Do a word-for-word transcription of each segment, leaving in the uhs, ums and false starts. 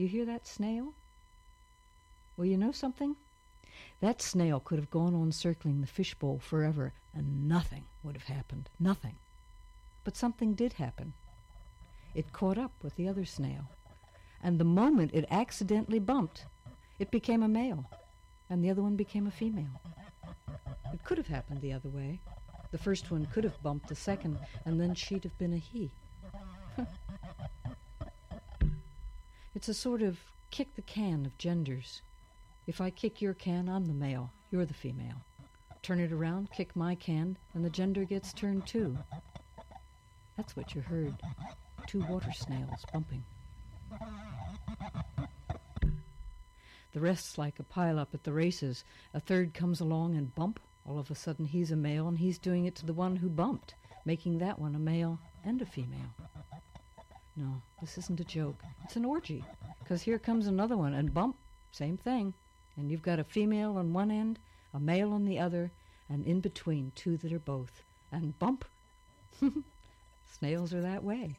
You hear that snail? Well, you know something? That snail could have gone on circling the fishbowl forever, and nothing would have happened. Nothing. But something did happen. It caught up with the other snail, and the moment it accidentally bumped, it became a male, and the other one became a female. It could have happened the other way. The first one could have bumped the second, and then she'd have been a he. It's a sort of kick the can of genders. If I kick your can, I'm the male, you're the female. Turn it around, kick my can, and the gender gets turned too. That's what you heard. Two water snails bumping. The rest's like a pile-up at the races. A third comes along and bump. All of a sudden he's a male, and he's doing it to the one who bumped, making that one a male and a female. No, this isn't a joke. It's an orgy, because here comes another one, and bump, same thing. And you've got a female on one end, a male on the other, and in between two that are both. And bump. Snails are that way.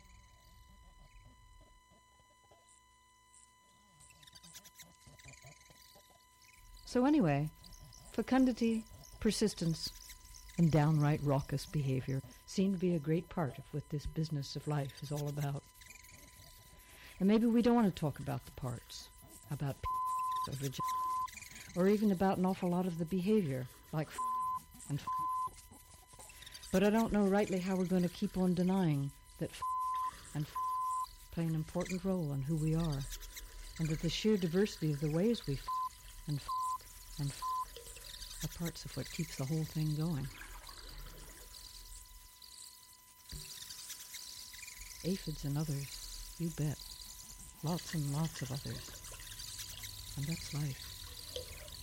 So anyway, fecundity, persistence, and downright raucous behavior seem to be a great part of what this business of life is all about. And maybe we don't want to talk about the parts, about p- or vagina, or even about an awful lot of the behavior, like f- and f- But I don't know rightly how we're going to keep on denying that f- and f- play an important role in who we are, and that the sheer diversity of the ways we f- and f- and f- are parts of what keeps the whole thing going. Aphids and others, you bet. Lots and lots of others. And that's life.